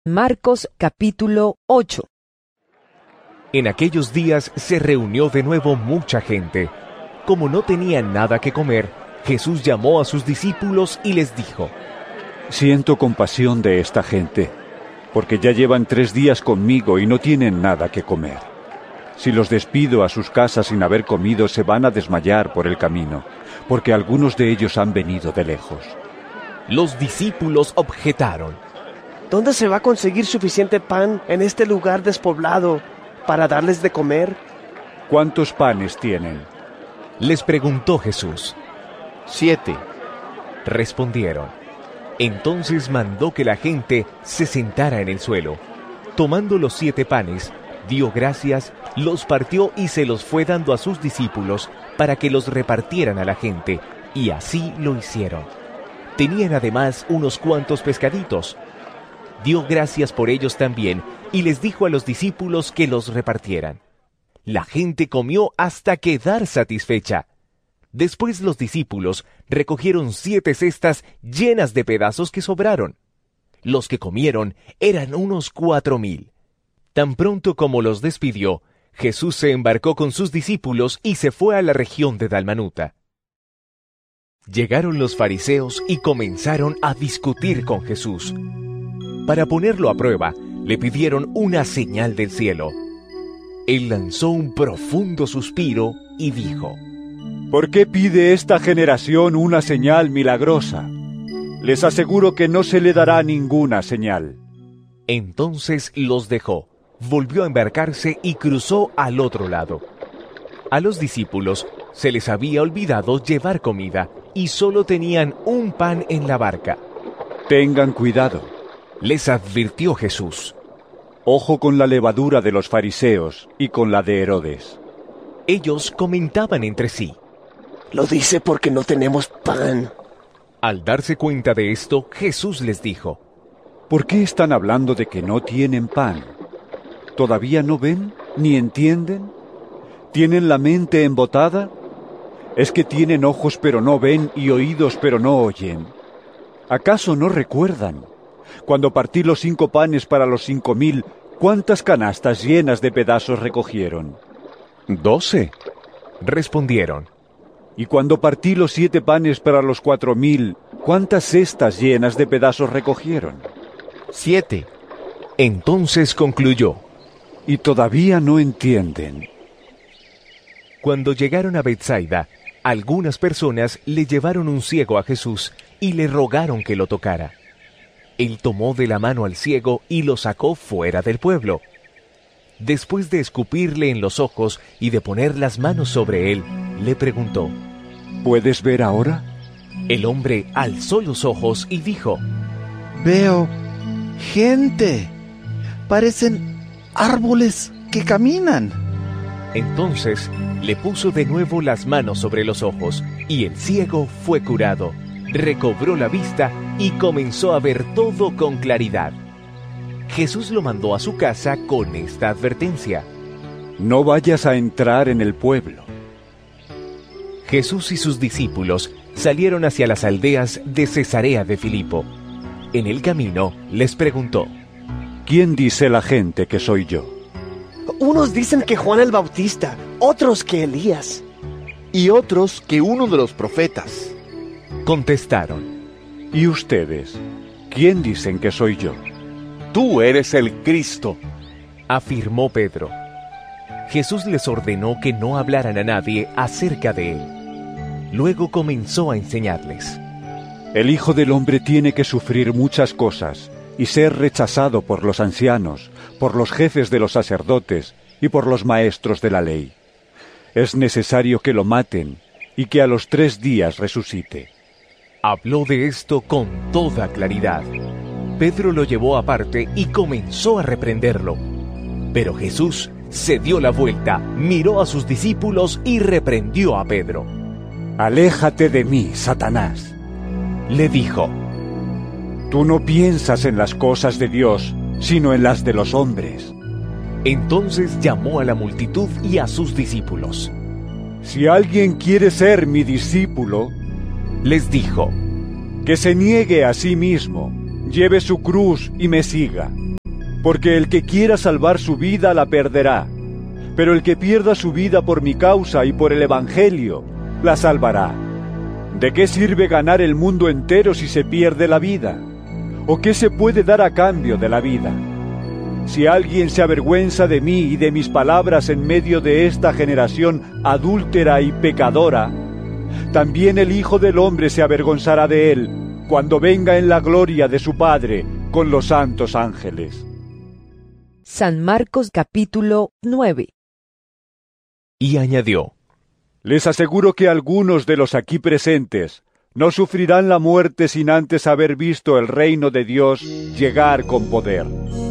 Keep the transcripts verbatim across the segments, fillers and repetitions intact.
Marcos capítulo ocho. En aquellos días se reunió de nuevo mucha gente. Como no tenían nada que comer, Jesús llamó a sus discípulos y les dijo: Siento compasión de esta gente, porque ya llevan tres días conmigo y no tienen nada que comer. Si los despido a sus casas sin haber comido, se van a desmayar por el camino, porque algunos de ellos han venido de lejos. Los discípulos objetaron: ¿Dónde se va a conseguir suficiente pan en este lugar despoblado para darles de comer? ¿Cuántos panes tienen? Les preguntó Jesús. Siete. Respondieron. Entonces mandó que la gente se sentara en el suelo. Tomando los siete panes, dio gracias, los partió y se los fue dando a sus discípulos para que los repartieran a la gente, y así lo hicieron. Tenían además unos cuantos pescaditos. Dio gracias por ellos también, y les dijo a los discípulos que los repartieran. La gente comió hasta quedar satisfecha. Después los discípulos recogieron siete cestas llenas de pedazos que sobraron. Los que comieron eran unos cuatro mil. Tan pronto como los despidió, Jesús se embarcó con sus discípulos y se fue a la región de Dalmanuta. Llegaron los fariseos y comenzaron a discutir con Jesús. Para ponerlo a prueba, le pidieron una señal del cielo. Él lanzó un profundo suspiro y dijo: ¿Por qué pide esta generación una señal milagrosa? Les aseguro que no se le dará ninguna señal. Entonces los dejó, volvió a embarcarse y cruzó al otro lado. A los discípulos se les había olvidado llevar comida y solo tenían un pan en la barca. Tengan cuidado, les advirtió Jesús. Ojo con la levadura de los fariseos y con la de Herodes. Ellos comentaban entre sí: Lo dice porque no tenemos pan. Al darse cuenta de esto, Jesús les dijo: ¿Por qué están hablando de que no tienen pan? ¿Todavía no ven ni entienden? ¿Tienen la mente embotada? ¿Es que tienen ojos pero no ven y oídos pero no oyen? ¿Acaso no recuerdan? Cuando partí los cinco panes para los cinco mil, ¿cuántas canastas llenas de pedazos recogieron? Doce, respondieron. Y cuando partí los siete panes para los cuatro mil, ¿cuántas cestas llenas de pedazos recogieron? Siete. Entonces concluyó: Y todavía no entienden. Cuando llegaron a Betsaida, algunas personas le llevaron un ciego a Jesús y le rogaron que lo tocara. Él tomó de la mano al ciego y lo sacó fuera del pueblo. Después de escupirle en los ojos y de poner las manos sobre él, le preguntó: ¿Puedes ver ahora? El hombre alzó los ojos y dijo: Veo gente. Parecen árboles que caminan. Entonces le puso de nuevo las manos sobre los ojos, y el ciego fue curado, recobró la vista y comenzó a ver todo con claridad. Jesús lo mandó a su casa con esta advertencia: No vayas a entrar en el pueblo. Jesús y sus discípulos salieron hacia las aldeas de Cesarea de Filipo. En el camino les preguntó: ¿Quién dice la gente que soy yo? Unos dicen que Juan el Bautista, otros que Elías. Y otros que uno de los profetas. Contestaron: ¿Y ustedes? ¿Quién dicen que soy yo? Tú eres el Cristo, afirmó Pedro. Jesús les ordenó que no hablaran a nadie acerca de él. Luego comenzó a enseñarles: El Hijo del Hombre tiene que sufrir muchas cosas y ser rechazado por los ancianos, por los jefes de los sacerdotes y por los maestros de la ley. Es necesario que lo maten y que a los tres días resucite. Habló de esto con toda claridad. Pedro lo llevó aparte y comenzó a reprenderlo. Pero Jesús se dio la vuelta, miró a sus discípulos y reprendió a Pedro. Aléjate de mí, Satanás, le dijo. Tú no piensas en las cosas de Dios, sino en las de los hombres. Entonces llamó a la multitud y a sus discípulos. Si alguien quiere ser mi discípulo, les dijo, que se niegue a sí mismo, lleve su cruz y me siga. porque el que quiera salvar su vida la perderá, pero el que pierda su vida por mi causa y por el Evangelio, la salvará. ¿De qué sirve ganar el mundo entero si se pierde la vida? ¿O qué se puede dar a cambio de la vida? Si alguien se avergüenza de mí y de mis palabras en medio de esta generación adúltera y pecadora, también el Hijo del Hombre se avergonzará de él cuando venga en la gloria de su Padre con los santos ángeles. San Marcos capítulo nueve. Y añadió: Les aseguro que algunos de los aquí presentes no sufrirán la muerte sin antes haber visto el reino de Dios llegar con poder.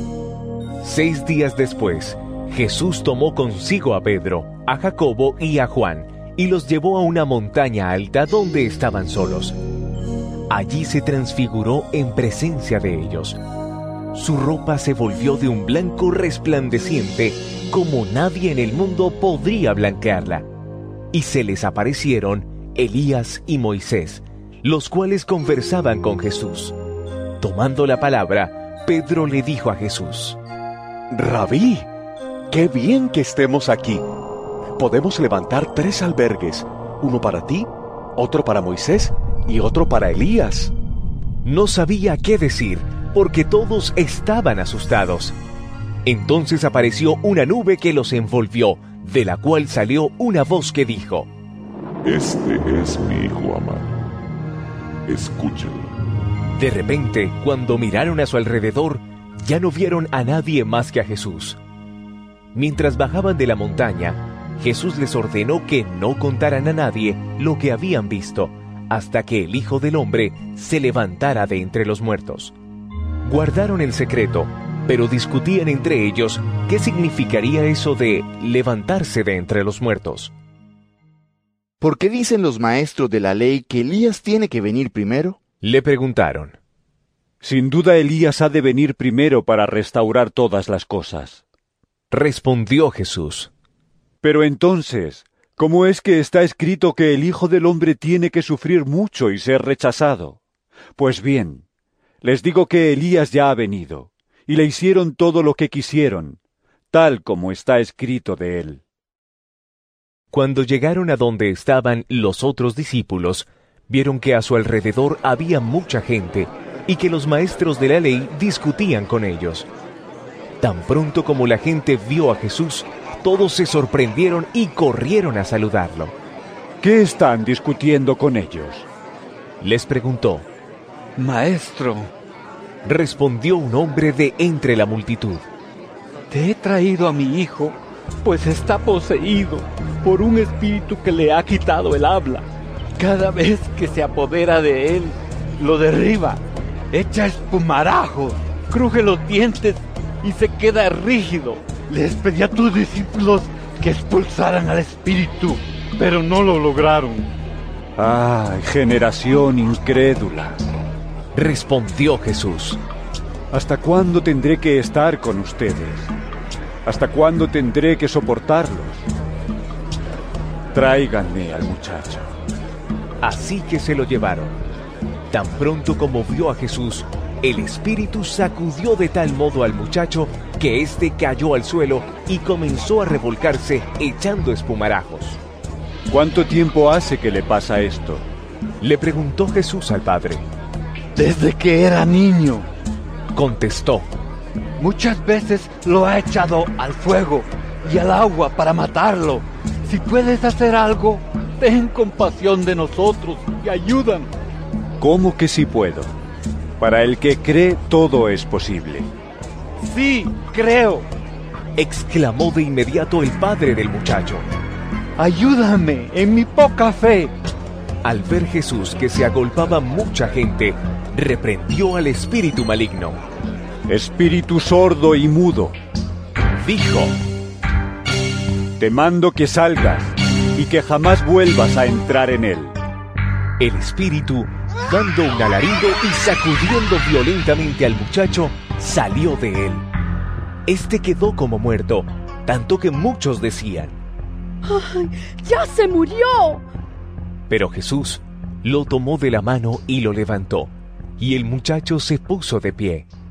Seis días después, Jesús tomó consigo a Pedro, a Jacobo y a Juan, y los llevó a una montaña alta donde estaban solos. Allí se transfiguró en presencia de ellos. Su ropa se volvió de un blanco resplandeciente, como nadie en el mundo podría blanquearla. Y se les aparecieron Elías y Moisés, los cuales conversaban con Jesús. Tomando la palabra, Pedro le dijo a Jesús: Rabí, qué bien que estemos aquí. Podemos levantar tres albergues, uno para ti, otro para Moisés y otro para Elías. No sabía qué decir, porque todos estaban asustados. Entonces apareció una nube que los envolvió, de la cual salió una voz que dijo: Este es mi hijo amado, escúchalo. De repente, cuando miraron a su alrededor, ya no vieron a nadie más que a Jesús. Mientras bajaban de la montaña, Jesús les ordenó que no contaran a nadie lo que habían visto, hasta que el Hijo del Hombre se levantara de entre los muertos. Guardaron el secreto, pero discutían entre ellos qué significaría eso de levantarse de entre los muertos. ¿Por qué dicen los maestros de la ley que Elías tiene que venir primero? Le preguntaron. Sin duda Elías ha de venir primero para restaurar todas las cosas. Respondió Jesús: Pero entonces, ¿cómo es que está escrito que el Hijo del Hombre tiene que sufrir mucho y ser rechazado? Pues bien, les digo que Elías ya ha venido, y le hicieron todo lo que quisieron, tal como está escrito de él. Cuando llegaron a donde estaban los otros discípulos, vieron que a su alrededor había mucha gente, y que los maestros de la ley discutían con ellos. Tan pronto como la gente vio a Jesús, todos se sorprendieron y corrieron a saludarlo. ¿Qué están discutiendo con ellos? Les preguntó. Maestro, respondió un hombre de entre la multitud. Te he traído a mi hijo, pues está poseído por un espíritu que le ha quitado el habla. Cada vez que se apodera de él, lo derriba, echa espumarajos, cruje los dientes y se queda rígido. Les pedí a tus discípulos que expulsaran al espíritu, pero no lo lograron. ¡Ay, generación incrédula! Respondió Jesús. ¿Hasta cuándo tendré que estar con ustedes? ¿Hasta cuándo tendré que soportarlos? Tráiganme al muchacho. Así que se lo llevaron. Tan pronto como vio a Jesús, el espíritu sacudió de tal modo al muchacho que éste cayó al suelo y comenzó a revolcarse echando espumarajos. ¿Cuánto tiempo hace que le pasa esto? Le preguntó Jesús al padre. Desde que era niño, contestó. Muchas veces lo ha echado al fuego y al agua para matarlo. Si puedes hacer algo, ten compasión de nosotros y ayúdanos. ¿Cómo que sí puedo? Para el que cree, todo es posible. Sí, creo, exclamó de inmediato el padre del muchacho. Ayúdame en mi poca fe. Al ver Jesús que se agolpaba mucha gente, reprendió al espíritu maligno. Espíritu sordo y mudo, dijo, te mando que salgas y que jamás vuelvas a entrar en él. El espíritu, dando un alarido y sacudiendo violentamente al muchacho, salió de él. Este quedó como muerto, tanto que muchos decían, ¡ay, ya se murió! Pero Jesús lo tomó de la mano y lo levantó, y el muchacho se puso de pie.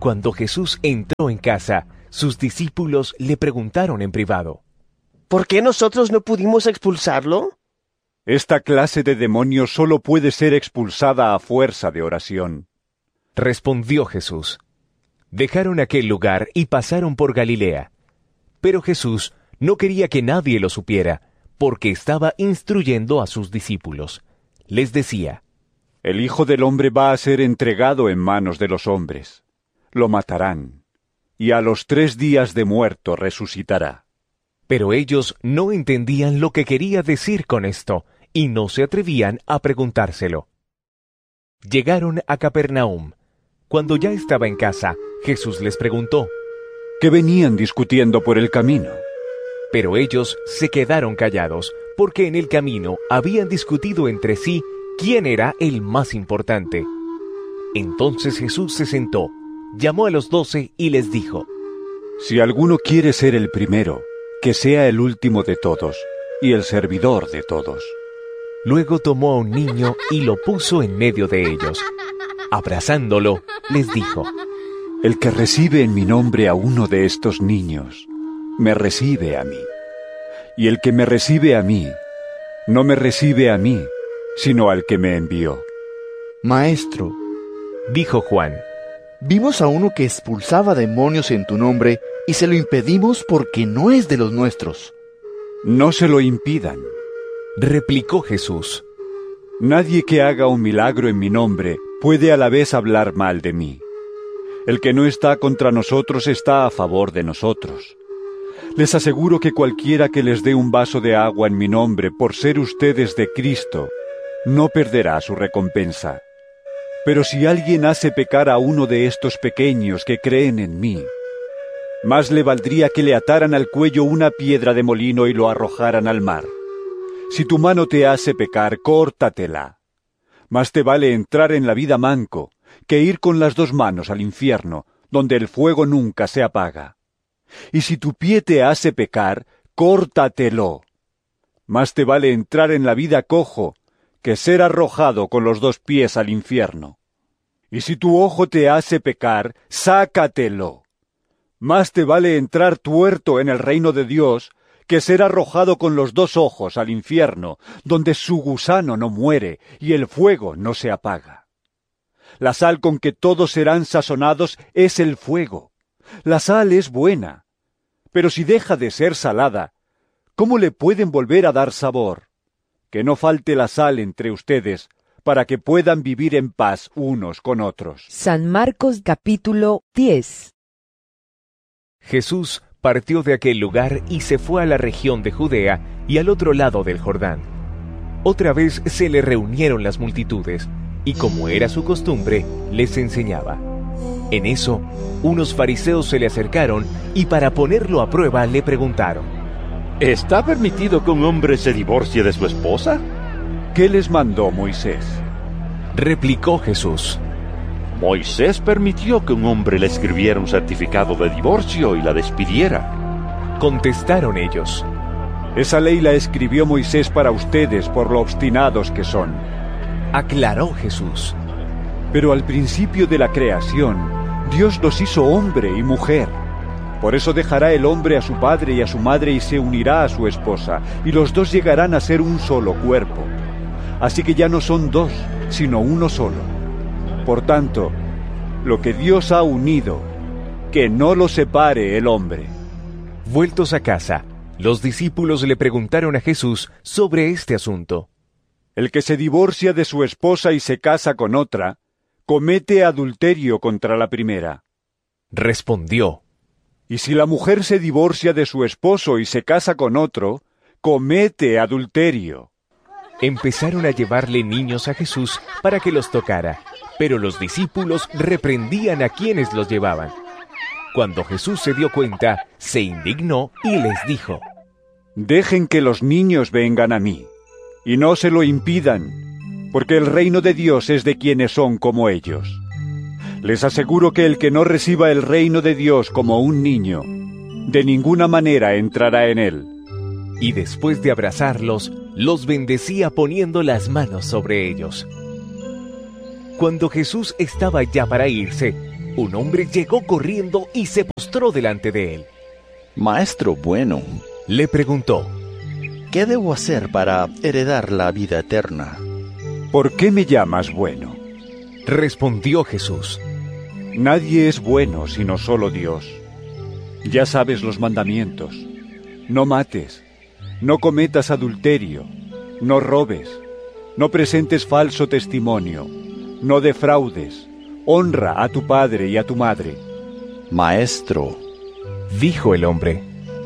Cuando Jesús entró en casa, sus discípulos le preguntaron en privado: ¿Por qué nosotros no pudimos expulsarlo? Esta clase de demonio solo puede ser expulsada a fuerza de oración. Respondió Jesús. Dejaron aquel lugar y pasaron por Galilea. Pero Jesús no quería que nadie lo supiera, porque estaba instruyendo a sus discípulos. Les decía: El Hijo del Hombre va a ser entregado en manos de los hombres. Lo matarán, y a los tres días de muerto resucitará. Pero ellos no entendían lo que quería decir con esto, y no se atrevían a preguntárselo. Llegaron a Capernaum. Cuando ya estaba en casa, Jesús les preguntó: ¿Qué venían discutiendo por el camino? Pero ellos se quedaron callados, porque en el camino habían discutido entre sí quién era el más importante. Entonces Jesús se sentó, llamó a los doce y les dijo: Si alguno quiere ser el primero, que sea el último de todos, y el servidor de todos. Luego tomó a un niño y lo puso en medio de ellos. Abrazándolo, les dijo: El que recibe en mi nombre a uno de estos niños, me recibe a mí. Y el que me recibe a mí, no me recibe a mí, sino al que me envió. Maestro, dijo Juan, vimos a uno que expulsaba demonios en tu nombre y se lo impedimos porque no es de los nuestros. No se lo impidan, replicó Jesús. Nadie que haga un milagro en mi nombre puede a la vez hablar mal de mí. El que no está contra nosotros está a favor de nosotros. Les aseguro que cualquiera que les dé un vaso de agua en mi nombre por ser ustedes de Cristo, no perderá su recompensa. Pero si alguien hace pecar a uno de estos pequeños que creen en mí, más le valdría que le ataran al cuello una piedra de molino y lo arrojaran al mar. Si tu mano te hace pecar, córtatela. Más te vale entrar en la vida manco que ir con las dos manos al infierno, donde el fuego nunca se apaga. Y si tu pie te hace pecar, córtatelo. Más te vale entrar en la vida cojo que ser arrojado con los dos pies al infierno. Y si tu ojo te hace pecar, sácatelo. Más te vale entrar tuerto en el reino de Dios que ser arrojado con los dos ojos al infierno, donde su gusano no muere y el fuego no se apaga. La sal con que todos serán sazonados es el fuego. La sal es buena, pero si deja de ser salada, ¿cómo le pueden volver a dar sabor? Que no falte la sal entre ustedes, para que puedan vivir en paz unos con otros. San Marcos capítulo diez. Jesús partió de aquel lugar y se fue a la región de Judea y al otro lado del Jordán. Otra vez se le reunieron las multitudes, y como era su costumbre, les enseñaba. En eso, unos fariseos se le acercaron y para ponerlo a prueba le preguntaron: ¿Está permitido que un hombre se divorcie de su esposa? ¿Qué les mandó Moisés? Replicó Jesús: Moisés permitió que un hombre le escribiera un certificado de divorcio y la despidiera. Contestaron ellos: Esa ley la escribió Moisés para ustedes por lo obstinados que son. Aclaró Jesús: Pero al principio de la creación, Dios los hizo hombre y mujer. Por eso dejará el hombre a su padre y a su madre y se unirá a su esposa, y los dos llegarán a ser un solo cuerpo. Así que ya no son dos, sino uno solo. Por tanto, lo que Dios ha unido, que no lo separe el hombre. Vueltos a casa, los discípulos le preguntaron a Jesús sobre este asunto. El que se divorcia de su esposa y se casa con otra, comete adulterio contra la primera. Respondió: Y si la mujer se divorcia de su esposo y se casa con otro, comete adulterio. Empezaron a llevarle niños a Jesús para que los tocara, pero los discípulos reprendían a quienes los llevaban. Cuando Jesús se dio cuenta, se indignó y les dijo: Dejen que los niños vengan a mí, y no se lo impidan, porque el reino de Dios es de quienes son como ellos. Les aseguro que el que no reciba el reino de Dios como un niño, de ninguna manera entrará en él. Y después de abrazarlos, los bendecía poniendo las manos sobre ellos. Cuando Jesús estaba ya para irse, Un hombre llegó corriendo y se postró delante de él. Maestro bueno, le preguntó: ¿qué debo hacer para heredar la vida eterna? ¿Por qué me llamas bueno? Respondió Jesús: nadie es bueno sino solo Dios. Ya sabes los mandamientos: no mates, no cometas adulterio, no robes, no presentes falso testimonio, no defraudes, honra a tu padre y a tu madre. Maestro, dijo el hombre,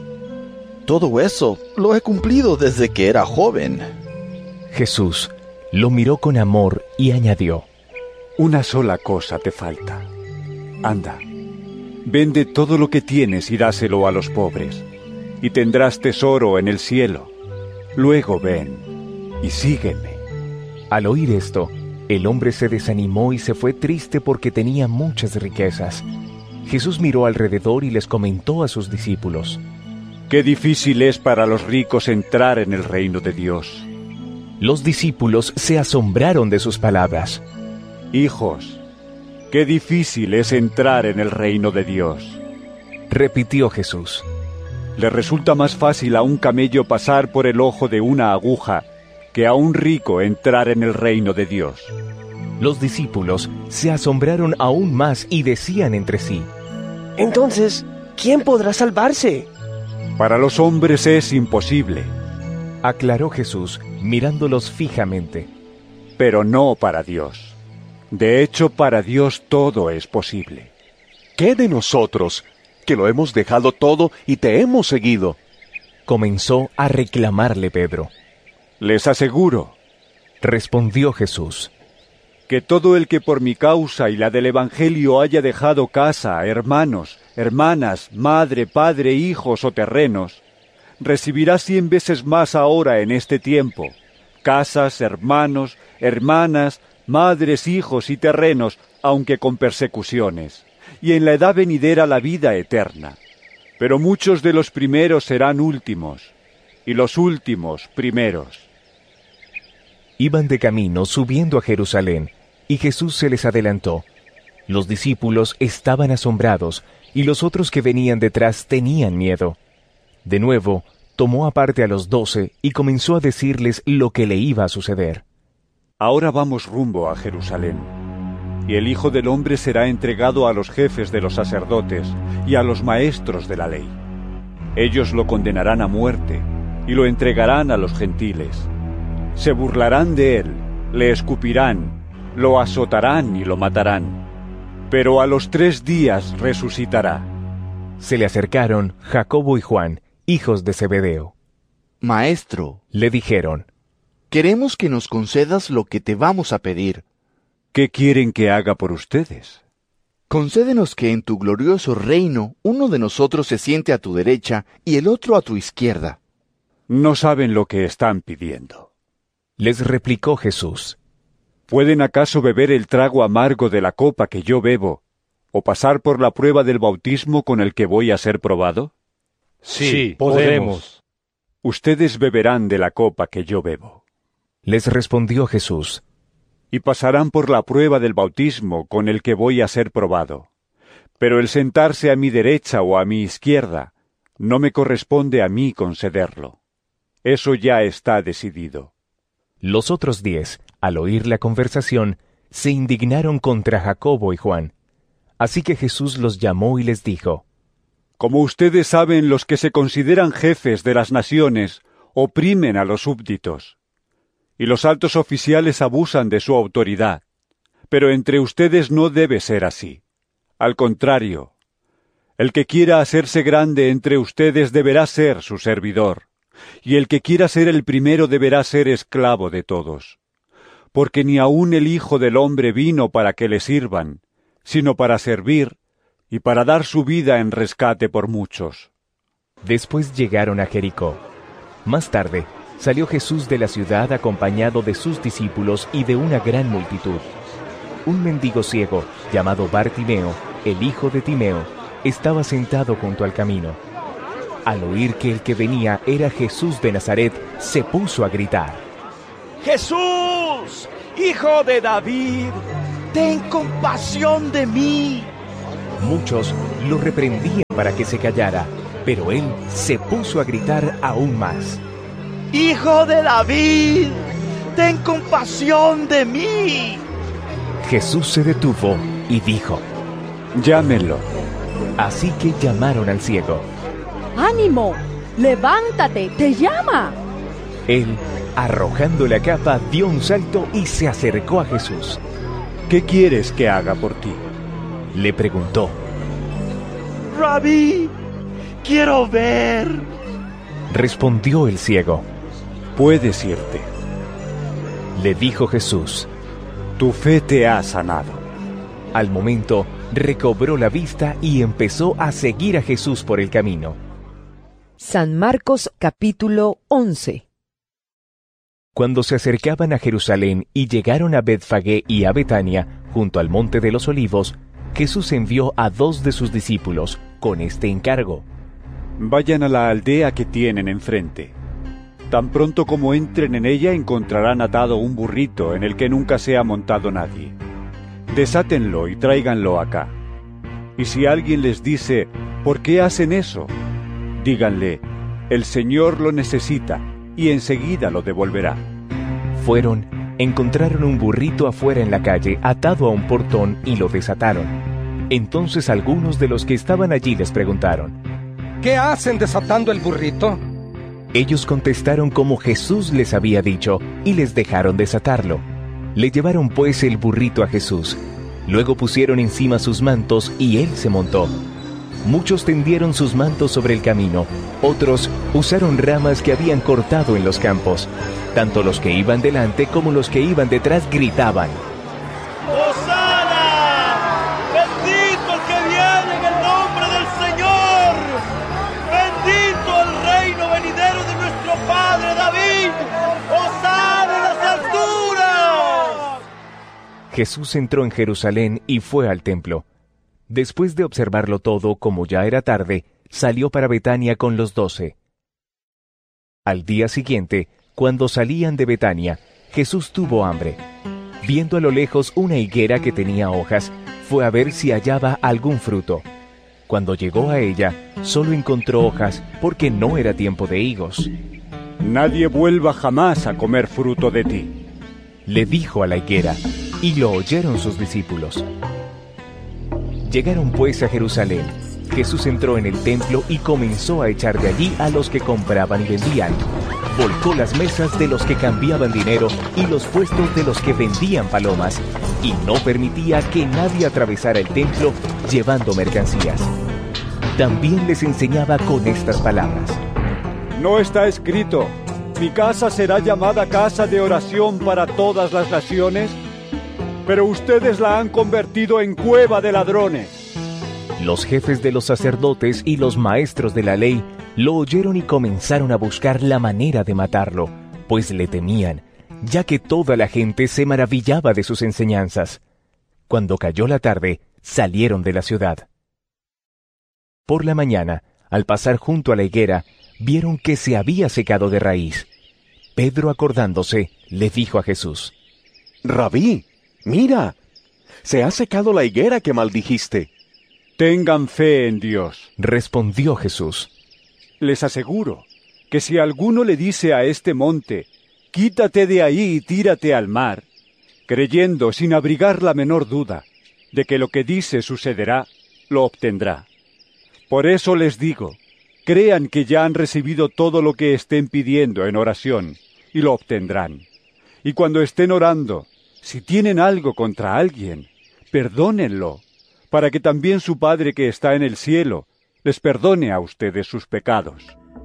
todo eso lo he cumplido desde que era joven. Jesús lo miró con amor y añadió: una sola cosa te falta. Anda, vende todo lo que tienes y dáselo a los pobres, y tendrás tesoro en el cielo. Luego ven y sígueme. Al oír esto, el hombre se desanimó y se fue triste porque tenía muchas riquezas. Jesús miró alrededor y les comentó a sus discípulos: qué difícil es para los ricos entrar en el reino de Dios. Los discípulos se asombraron de sus palabras. Hijos, qué difícil es entrar en el reino de Dios, repitió Jesús. Le resulta más fácil a un camello pasar por el ojo de una aguja que a un rico entrar en el reino de Dios. Los discípulos se asombraron aún más y decían entre sí: entonces, ¿quién podrá salvarse? Para los hombres es imposible, aclaró Jesús, mirándolos fijamente. Pero no para Dios. De hecho, para Dios todo es posible. ¿Qué de nosotros, que lo hemos dejado todo y te hemos seguido? Comenzó a reclamarle Pedro. Les aseguro, respondió Jesús, que todo el que por mi causa y la del Evangelio haya dejado casa, hermanos, hermanas, madre, padre, hijos o terrenos, recibirá cien veces más ahora en este tiempo, casas, hermanos, hermanas, madres, hijos y terrenos, aunque con persecuciones, y en la edad venidera la vida eterna. Pero muchos de los primeros serán últimos, y los últimos primeros. Iban de camino subiendo a Jerusalén, y Jesús se les adelantó. Los discípulos estaban asombrados, y los otros que venían detrás tenían miedo. De nuevo, tomó aparte a los doce y comenzó a decirles lo que le iba a suceder. Ahora vamos rumbo a Jerusalén, y el Hijo del Hombre será entregado a los jefes de los sacerdotes y a los maestros de la ley. Ellos lo condenarán a muerte y lo entregarán a los gentiles. Se burlarán de él, le escupirán, lo azotarán y lo matarán. Pero a los tres días resucitará. Se le acercaron Jacobo y Juan, hijos de Zebedeo. Maestro, le dijeron, queremos que nos concedas lo que te vamos a pedir. ¿Qué quieren que haga por ustedes? Concédenos que en tu glorioso reino uno de nosotros se siente a tu derecha y el otro a tu izquierda. No saben lo que están pidiendo. Les replicó Jesús. ¿Pueden acaso beber el trago amargo de la copa que yo bebo, o pasar por la prueba del bautismo con el que voy a ser probado? Sí, podemos. Ustedes beberán de la copa que yo bebo. Les respondió Jesús. Y pasarán por la prueba del bautismo con el que voy a ser probado. Pero el sentarse a mi derecha o a mi izquierda, no me corresponde a mí concederlo. Eso ya está decidido. Los otros diez, al oír la conversación, se indignaron contra Jacobo y Juan. Así que Jesús los llamó y les dijo: Como ustedes saben, los que se consideran jefes de las naciones oprimen a los súbditos, y los altos oficiales abusan de su autoridad. Pero entre ustedes no debe ser así. Al contrario, el que quiera hacerse grande entre ustedes deberá ser su servidor, y el que quiera ser el primero deberá ser esclavo de todos. Porque ni aun el Hijo del Hombre vino para que le sirvan, sino para servir y para dar su vida en rescate por muchos. Después llegaron a Jericó. Más tarde, salió Jesús de la ciudad acompañado de sus discípulos y de una gran multitud. Un mendigo ciego, llamado Bartimeo, el hijo de Timeo, estaba sentado junto al camino. Al oír que el que venía era Jesús de Nazaret, se puso a gritar: ¡Jesús, hijo de David, ten compasión de mí! Muchos lo reprendían para que se callara, pero él se puso a gritar aún más. ¡Hijo de David! ¡Ten compasión de mí! Jesús se detuvo y dijo: Llámenlo. Así que llamaron al ciego. ¡Ánimo! ¡Levántate! ¡Te llama! Él, arrojando la capa, dio un salto y se acercó a Jesús. ¿Qué quieres que haga por ti?, le preguntó. Rabí, quiero ver, respondió el ciego. Puedes irte, le dijo Jesús. Tu fe te ha sanado. Al momento, recobró la vista y empezó a seguir a Jesús por el camino. San Marcos capítulo once. Cuando se acercaban a Jerusalén y llegaron a Betfagé y a Betania, junto al monte de los Olivos, Jesús envió a dos de sus discípulos con este encargo. Vayan a la aldea que tienen enfrente. Tan pronto como entren en ella encontrarán atado un burrito en el que nunca se ha montado nadie. Desátenlo y tráiganlo acá. Y si alguien les dice, ¿por qué hacen eso?, díganle, el Señor lo necesita y enseguida lo devolverá. Fueron, encontraron un burrito afuera en la calle, atado a un portón, y lo desataron. Entonces algunos de los que estaban allí les preguntaron: ¿qué hacen desatando el burrito? Ellos contestaron como Jesús les había dicho, y les dejaron desatarlo. Le llevaron pues el burrito a Jesús. Luego pusieron encima sus mantos, y él se montó. Muchos tendieron sus mantos sobre el camino, otros usaron ramas que habían cortado en los campos. Tanto los que iban delante como los que iban detrás gritaban: ¡Hosana! ¡Bendito el que viene en el nombre del Señor! ¡Bendito el reino venidero de nuestro Padre David! ¡Hosana en las alturas! Jesús entró en Jerusalén y fue al templo. Después de observarlo todo, como ya era tarde, salió para Betania con los doce. Al día siguiente, cuando salían de Betania, Jesús tuvo hambre. Viendo a lo lejos una higuera que tenía hojas, fue a ver si hallaba algún fruto. Cuando llegó a ella, solo encontró hojas, porque no era tiempo de higos. Nadie vuelva jamás a comer fruto de ti, le dijo a la higuera, y lo oyeron sus discípulos. Llegaron pues a Jerusalén. Jesús entró en el templo y comenzó a echar de allí a los que compraban y vendían. Volcó las mesas de los que cambiaban dinero y los puestos de los que vendían palomas, y no permitía que nadie atravesara el templo llevando mercancías. También les enseñaba con estas palabras: No está escrito, mi casa será llamada casa de oración para todas las naciones, pero ustedes la han convertido en cueva de ladrones. Los jefes de los sacerdotes y los maestros de la ley lo oyeron y comenzaron a buscar la manera de matarlo, pues le temían, ya que toda la gente se maravillaba de sus enseñanzas. Cuando cayó la tarde, salieron de la ciudad. Por la mañana, al pasar junto a la higuera, vieron que se había secado de raíz. Pedro, acordándose, le dijo a Jesús: Rabí, mira, se ha secado la higuera que maldijiste. Tengan fe en Dios, respondió Jesús. Les aseguro que si alguno le dice a este monte, quítate de ahí y tírate al mar, creyendo sin abrigar la menor duda de que lo que dice sucederá, lo obtendrá. Por eso les digo, crean que ya han recibido todo lo que estén pidiendo en oración, y lo obtendrán. Y cuando estén orando, si tienen algo contra alguien, perdónenlo, para que también su Padre que está en el cielo les perdone a ustedes sus pecados.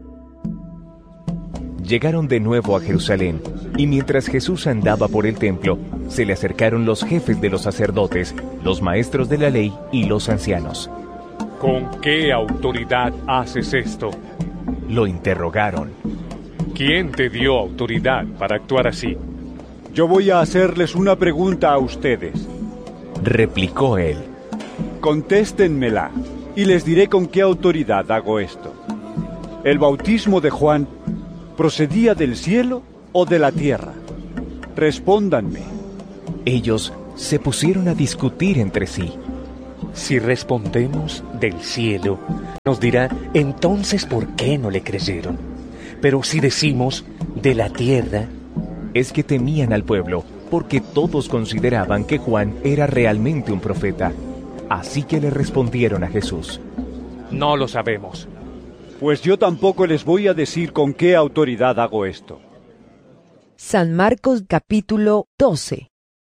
Llegaron de nuevo a Jerusalén, y mientras Jesús andaba por el templo, se le acercaron los jefes de los sacerdotes, los maestros de la ley y los ancianos. ¿Con qué autoridad haces esto?, lo interrogaron. ¿Quién te dio autoridad para actuar así? Yo voy a hacerles una pregunta a ustedes, replicó él. Contéstenmela, y les diré con qué autoridad hago esto. ¿El bautismo de Juan procedía del cielo o de la tierra? Respóndanme. Ellos se pusieron a discutir entre sí. Si respondemos del cielo, nos dirá, entonces ¿por qué no le creyeron? Pero si decimos de la tierra, es que temían al pueblo, porque todos consideraban que Juan era realmente un profeta. Así que le respondieron a Jesús: no lo sabemos. Pues yo tampoco les voy a decir con qué autoridad hago esto. San Marcos capítulo doce.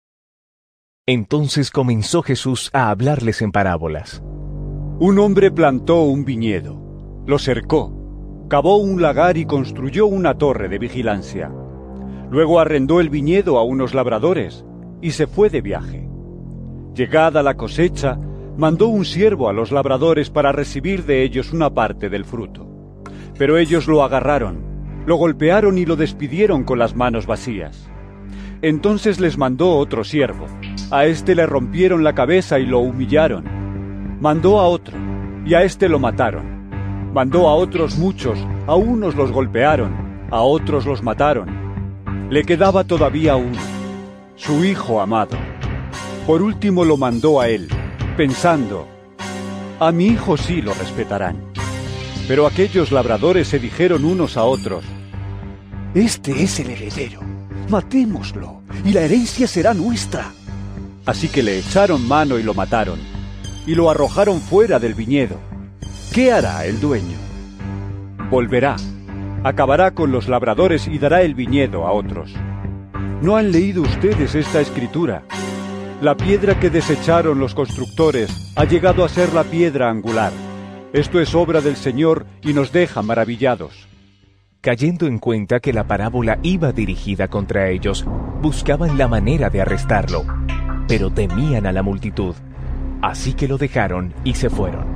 Entonces comenzó Jesús a hablarles en parábolas. Un hombre plantó un viñedo, lo cercó, cavó un lagar y construyó una torre de vigilancia. Luego arrendó el viñedo a unos labradores y se fue de viaje. Llegada la cosecha, mandó un siervo a los labradores para recibir de ellos una parte del fruto. Pero ellos lo agarraron, lo golpearon y lo despidieron con las manos vacías. Entonces les mandó otro siervo. A éste le rompieron la cabeza y lo humillaron. Mandó a otro, y a éste lo mataron. Mandó a otros muchos, a unos los golpearon, a otros los mataron. Le quedaba todavía uno, su hijo amado. Por último lo mandó a él, pensando, a mi hijo sí lo respetarán. Pero aquellos labradores se dijeron unos a otros, este es el heredero, matémoslo, y la herencia será nuestra. Así que le echaron mano y lo mataron, y lo arrojaron fuera del viñedo. ¿Qué hará el dueño? Volverá, acabará con los labradores y dará el viñedo a otros. ¿No han leído ustedes esta escritura? La piedra que desecharon los constructores ha llegado a ser la piedra angular. Esto es obra del Señor y nos deja maravillados. Cayendo en cuenta que la parábola iba dirigida contra ellos, buscaban la manera de arrestarlo, pero temían a la multitud. Así que lo dejaron y se fueron.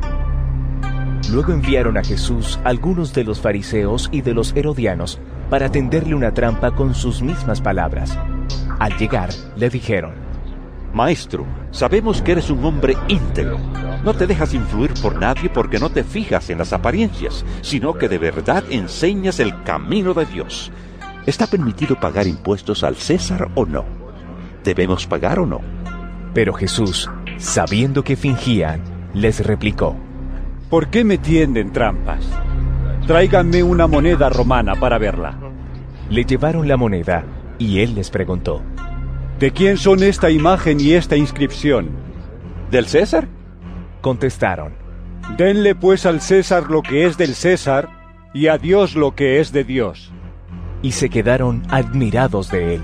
Luego enviaron a Jesús algunos de los fariseos y de los herodianos para tenderle una trampa con sus mismas palabras. Al llegar, le dijeron: Maestro, sabemos que eres un hombre íntegro. No te dejas influir por nadie porque no te fijas en las apariencias, sino que de verdad enseñas el camino de Dios. ¿Está permitido pagar impuestos al César o no? ¿Debemos pagar o no? Pero Jesús, sabiendo que fingían, les replicó: ¿Por qué me tienden trampas? Tráiganme una moneda romana para verla. Le llevaron la moneda y él les preguntó: ¿De quién son esta imagen y esta inscripción? ¿Del César? Contestaron: Denle pues al César lo que es del César y a Dios lo que es de Dios. Y se quedaron admirados de él.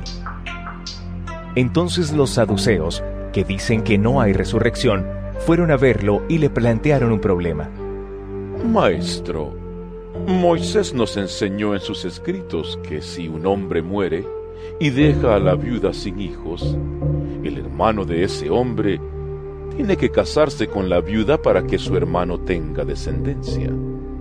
Entonces los saduceos, que dicen que no hay resurrección, fueron a verlo y le plantearon un problema. Maestro, Moisés nos enseñó en sus escritos que si un hombre muere y deja a la viuda sin hijos, el hermano de ese hombre tiene que casarse con la viuda para que su hermano tenga descendencia.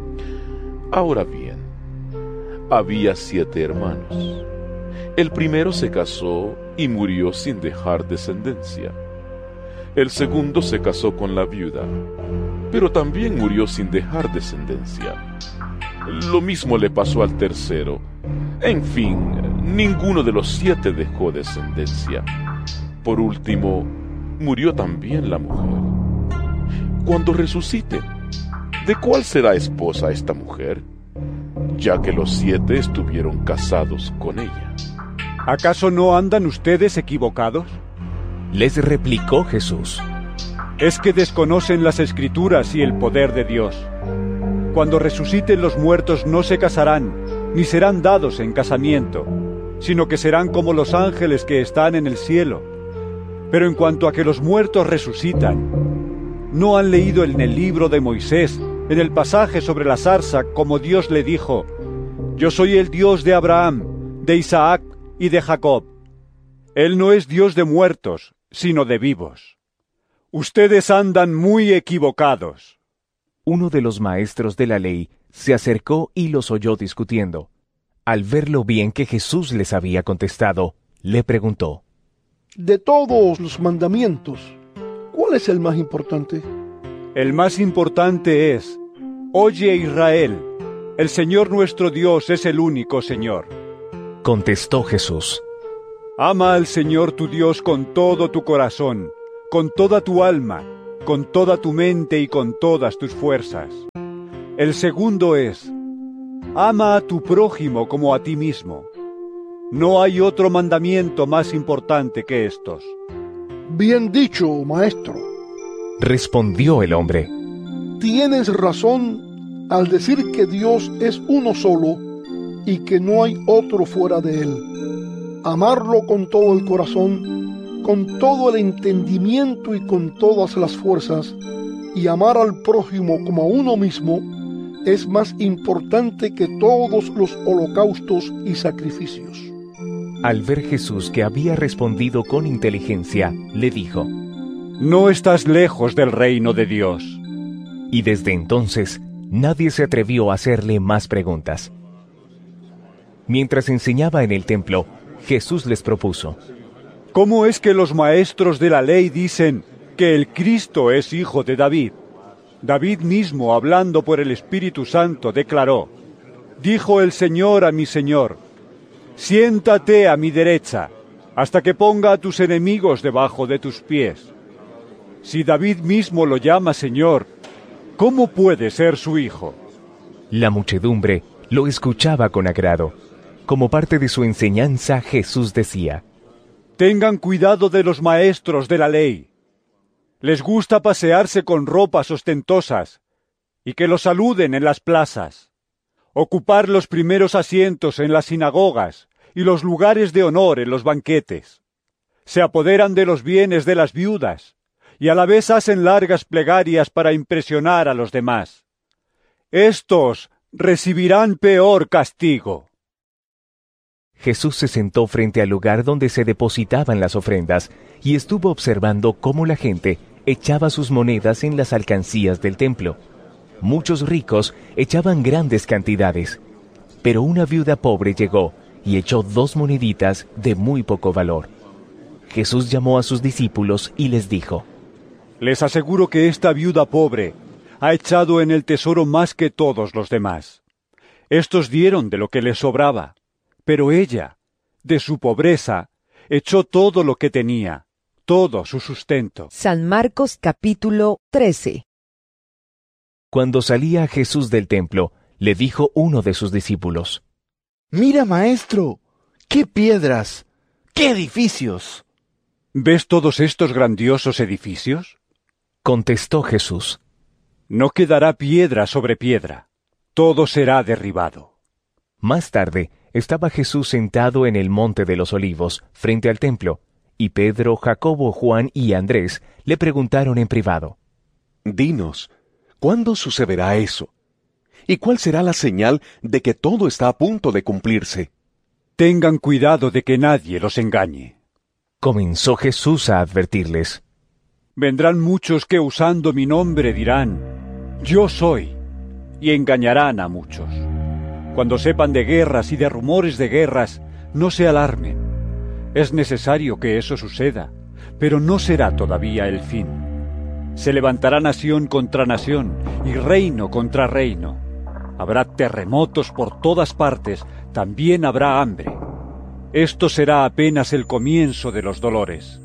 Ahora bien, había siete hermanos. El primero se casó y murió sin dejar descendencia. El segundo se casó con la viuda, pero también murió sin dejar descendencia. Lo mismo le pasó al tercero. En fin, ninguno de los siete dejó descendencia. Por último, murió también la mujer. Cuando resucite, ¿de cuál será esposa esta mujer? Ya que los siete estuvieron casados con ella. ¿Acaso no andan ustedes equivocados? Les replicó Jesús: Es que desconocen las Escrituras y el poder de Dios. Cuando resuciten los muertos no se casarán, ni serán dados en casamiento, sino que serán como los ángeles que están en el cielo. Pero en cuanto a que los muertos resucitan, ¿no han leído en el libro de Moisés, en el pasaje sobre la zarza, como Dios le dijo: Yo soy el Dios de Abraham, de Isaac y de Jacob? Él no es Dios de muertos, sino de vivos. Ustedes andan muy equivocados. Uno de los maestros de la ley se acercó y los oyó discutiendo. Al ver lo bien que Jesús les había contestado, le preguntó: De todos los mandamientos, ¿cuál es el más importante? El más importante es: Oye, Israel, el Señor nuestro Dios es el único Señor. Contestó Jesús: Ama al Señor tu Dios con todo tu corazón, con toda tu alma, con toda tu mente y con todas tus fuerzas. El segundo es, ama a tu prójimo como a ti mismo. No hay otro mandamiento más importante que estos. Bien dicho, maestro. Respondió el hombre. Tienes razón al decir que Dios es uno solo y que no hay otro fuera de él. Amarlo con todo el corazón, con todo el entendimiento y con todas las fuerzas, y amar al prójimo como a uno mismo, es más importante que todos los holocaustos y sacrificios. Al ver Jesús que había respondido con inteligencia, le dijo: No estás lejos del reino de Dios. Y desde entonces, nadie se atrevió a hacerle más preguntas. Mientras enseñaba en el templo, Jesús les propuso: ¿Cómo es que los maestros de la ley dicen que el Cristo es hijo de David? David mismo, hablando por el Espíritu Santo, declaró: Dijo el Señor a mi Señor: Siéntate a mi derecha, hasta que ponga a tus enemigos debajo de tus pies. Si David mismo lo llama Señor, ¿cómo puede ser su hijo? La muchedumbre lo escuchaba con agrado. Como parte de su enseñanza, Jesús decía: Tengan cuidado de los maestros de la ley. Les gusta pasearse con ropas ostentosas y que los saluden en las plazas, ocupar los primeros asientos en las sinagogas y los lugares de honor en los banquetes. Se apoderan de los bienes de las viudas y a la vez hacen largas plegarias para impresionar a los demás. Estos recibirán peor castigo. Jesús se sentó frente al lugar donde se depositaban las ofrendas y estuvo observando cómo la gente echaba sus monedas en las alcancías del templo. Muchos ricos echaban grandes cantidades, pero una viuda pobre llegó y echó dos moneditas de muy poco valor. Jesús llamó a sus discípulos y les dijo: Les aseguro que esta viuda pobre ha echado en el tesoro más que todos los demás. Estos dieron de lo que les sobraba, pero ella, de su pobreza, echó todo lo que tenía, todo su sustento. San Marcos capítulo trece. Cuando salía Jesús del templo, le dijo uno de sus discípulos: Mira, maestro, qué piedras, qué edificios. ¿Ves todos estos grandiosos edificios? Contestó Jesús: No quedará piedra sobre piedra, todo será derribado. Más tarde, estaba Jesús sentado en el monte de los Olivos, frente al templo, y Pedro, Jacobo, Juan y Andrés le preguntaron en privado: Dinos, ¿cuándo sucederá eso? ¿Y cuál será la señal de que todo está a punto de cumplirse? Tengan cuidado de que nadie los engañe. Comenzó Jesús a advertirles: Vendrán muchos que usando mi nombre dirán: Yo soy, y engañarán a muchos. Cuando sepan de guerras y de rumores de guerras, no se alarmen. Es necesario que eso suceda, pero no será todavía el fin. Se levantará nación contra nación y reino contra reino. Habrá terremotos por todas partes, también habrá hambre. Esto será apenas el comienzo de los dolores.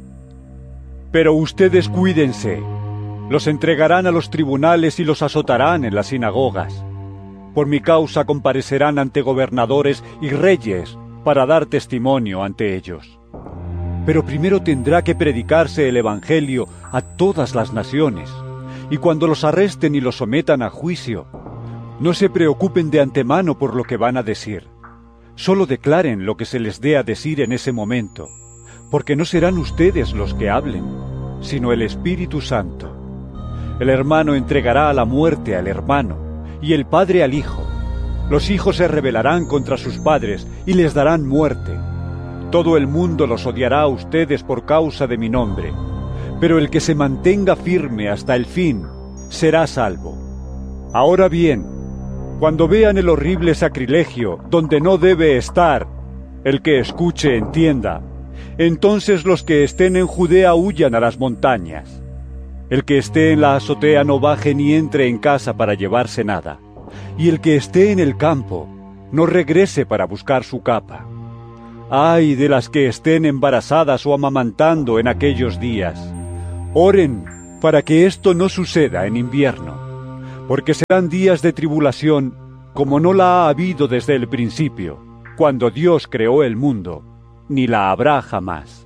Pero ustedes cuídense. Los entregarán a los tribunales y los azotarán en las sinagogas. Por mi causa comparecerán ante gobernadores y reyes para dar testimonio ante ellos. Pero primero tendrá que predicarse el Evangelio a todas las naciones, y cuando los arresten y los sometan a juicio, no se preocupen de antemano por lo que van a decir. Solo declaren lo que se les dé a decir en ese momento, porque no serán ustedes los que hablen, sino el Espíritu Santo. El hermano entregará a la muerte al hermano, y el padre al hijo. Los hijos se rebelarán contra sus padres y les darán muerte. Todo el mundo los odiará a ustedes por causa de mi nombre, pero el que se mantenga firme hasta el fin será salvo. Ahora bien, cuando vean el horrible sacrilegio donde no debe estar, el que escuche entienda, entonces los que estén en Judea huyan a las montañas. El que esté en la azotea no baje ni entre en casa para llevarse nada, y el que esté en el campo no regrese para buscar su capa. ¡Ay de las que estén embarazadas o amamantando en aquellos días! Oren para que esto no suceda en invierno, porque serán días de tribulación como no la ha habido desde el principio, cuando Dios creó el mundo, ni la habrá jamás.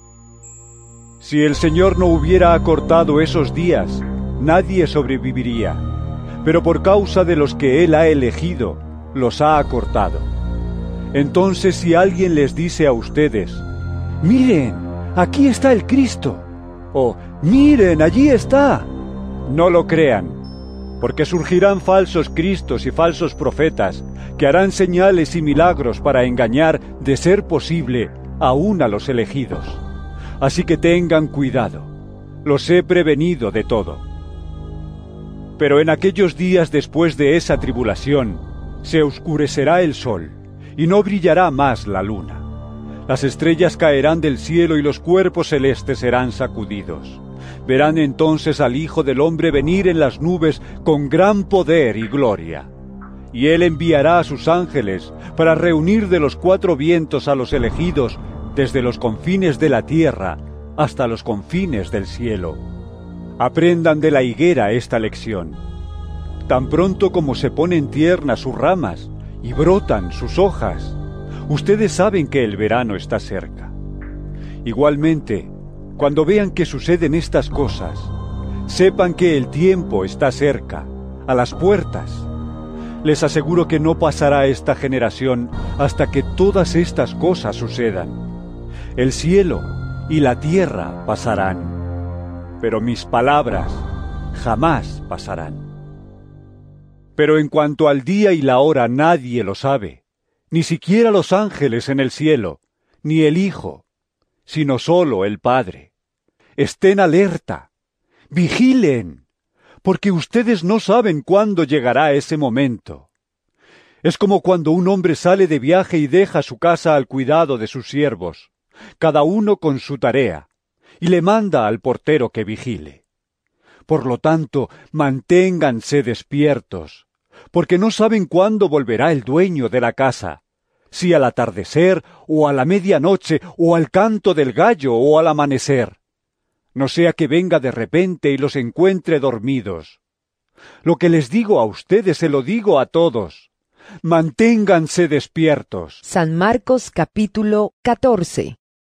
Si el Señor no hubiera acortado esos días, nadie sobreviviría, pero por causa de los que Él ha elegido, los ha acortado. Entonces, si alguien les dice a ustedes, «Miren, aquí está el Cristo», o «Miren, allí está», no lo crean, porque surgirán falsos cristos y falsos profetas que harán señales y milagros para engañar, de ser posible, aún a los elegidos. Así que tengan cuidado, los he prevenido de todo. Pero en aquellos días después de esa tribulación, se oscurecerá el sol, y no brillará más la luna. Las estrellas caerán del cielo y los cuerpos celestes serán sacudidos. Verán entonces al Hijo del Hombre venir en las nubes con gran poder y gloria. Y Él enviará a sus ángeles para reunir de los cuatro vientos a los elegidos desde los confines de la tierra hasta los confines del cielo. Aprendan de la higuera esta lección. Tan pronto como se ponen tiernas sus ramas y brotan sus hojas, ustedes saben que el verano está cerca. Igualmente, cuando vean que suceden estas cosas, sepan que el tiempo está cerca, a las puertas. Les aseguro que no pasará esta generación hasta que todas estas cosas sucedan. El cielo y la tierra pasarán, pero mis palabras jamás pasarán. Pero en cuanto al día y la hora nadie lo sabe, ni siquiera los ángeles en el cielo, ni el Hijo, sino solo el Padre. Estén alerta, vigilen, porque ustedes no saben cuándo llegará ese momento. Es como cuando un hombre sale de viaje y deja su casa al cuidado de sus siervos, cada uno con su tarea, y le manda al portero que vigile. Por lo tanto, manténganse despiertos, porque no saben cuándo volverá el dueño de la casa, si al atardecer, o a la medianoche, o al canto del gallo, o al amanecer. No sea que venga de repente y los encuentre dormidos. Lo que les digo a ustedes se lo digo a todos. Manténganse despiertos. San Marcos capítulo catorce.